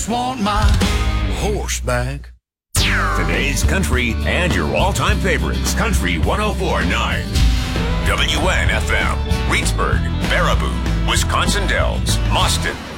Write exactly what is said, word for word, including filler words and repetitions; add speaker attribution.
Speaker 1: just want my horse back.
Speaker 2: Today's country and your all-time favorites. Country one oh four point nine. W N F M. Reedsburg, Baraboo, Wisconsin Dells, Mauston,